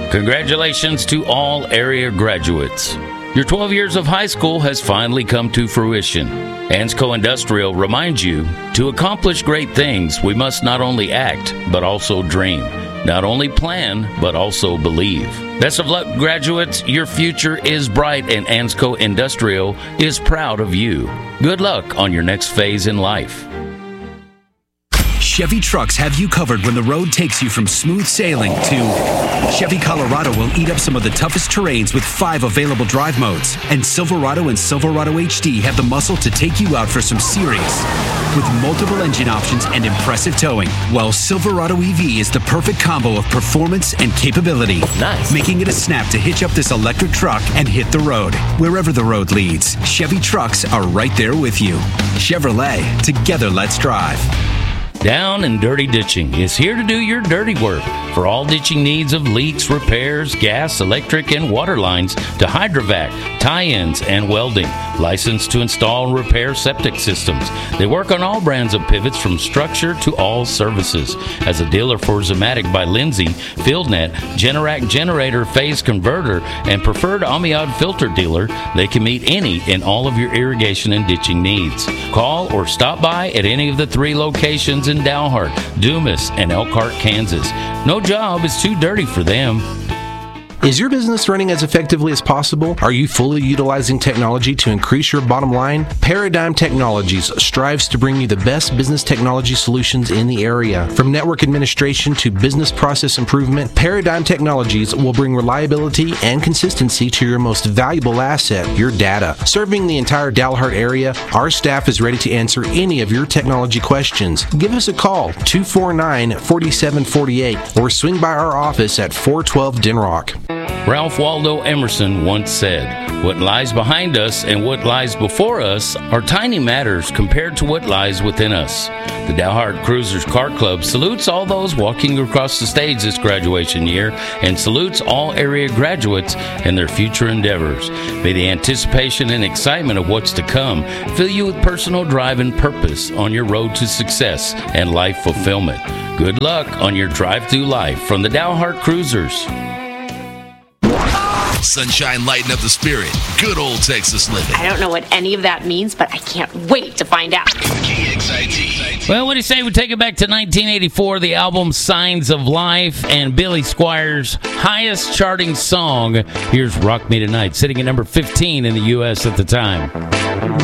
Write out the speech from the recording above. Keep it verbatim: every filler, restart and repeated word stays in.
Congratulations to all area graduates. Your twelve years of high school has finally come to fruition. Ansco Industrial reminds you, to accomplish great things, we must not only act, but also dream. Not only plan, but also believe. Best of luck, graduates. Your future is bright, and Ansco Industrial is proud of you. Good luck on your next phase in life. Chevy trucks have you covered when the road takes you from smooth sailing to Chevy Colorado will eat up some of the toughest terrains with five available drive modes. And Silverado and Silverado H D have the muscle to take you out for some serious. With multiple engine options and impressive towing, while Silverado E V is the perfect combo of performance and capability. Nice. Making it a snap to hitch up this electric truck and hit the road. Wherever the road leads, Chevy trucks are right there with you. Chevrolet, together let's drive. Down and Dirty Ditching is here to do your dirty work. For all ditching needs of leaks, repairs, gas, electric, and water lines to hydrovac, tie-ins, and welding. Licensed to install and repair septic systems. They work on all brands of pivots from structure to all services. As a dealer for Zematic by Lindsay, FieldNet, Generac Generator Phase Converter, and preferred Amiad Filter dealer, they can meet any and all of your irrigation and ditching needs. Call or stop by at any of the three locations in Dalhart, Dumas, and Elkhart, Kansas. No job is too dirty for them. Is your business running as effectively as possible? Are you fully utilizing technology to increase your bottom line? Paradigm Technologies strives to bring you the best business technology solutions in the area. From network administration to business process improvement, Paradigm Technologies will bring reliability and consistency to your most valuable asset, your data. Serving the entire Dalhart area, our staff is ready to answer any of your technology questions. Give us a call, two four nine, four seven four eight, or swing by our office at four twelve Denrock. Ralph Waldo Emerson once said, "What lies behind us and what lies before us are tiny matters compared to what lies within us." The Dalhart Cruisers Car Club salutes all those walking across the stage this graduation year and salutes all area graduates and their future endeavors. May the anticipation and excitement of what's to come fill you with personal drive and purpose on your road to success and life fulfillment. Good luck on your drive through life from the Dalhart Cruisers. Sunshine lighten up the spirit. Good old Texas living. I don't know what any of that means, but I can't wait to find out. K X I T. Well, what do you say we take it back to nineteen eighty-four, the album Signs of Life, and Billy Squires' highest charting song. Here's Rock Me Tonight, sitting at number fifteen in the U S at the time.